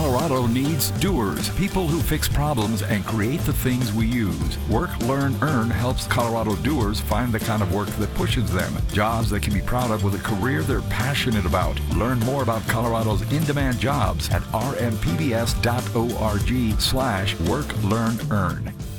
Colorado needs doers, people who fix problems and create the things we use. Work, Learn, Earn helps Colorado doers find the kind of work that pushes them, jobs they can be proud of with a career they're passionate about. Learn more about Colorado's in-demand jobs at rmpbs.org/work, learn, earn.